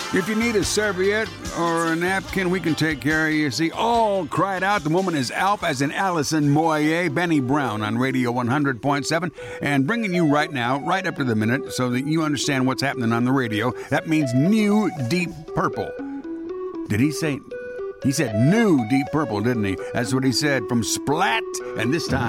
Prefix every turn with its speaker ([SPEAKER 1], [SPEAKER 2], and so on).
[SPEAKER 1] If you need a serviette or a napkin, we can take care of you. See, all cried out. The woman is Alp, as in Allison Moyer, Benny Brown on Radio 100.7, and bringing you right now, right up to the minute, so that you understand what's happening on the radio. That means New Deep Purple. Did he say? He said New Deep Purple, didn't he? That's what he said from Splat, and this time.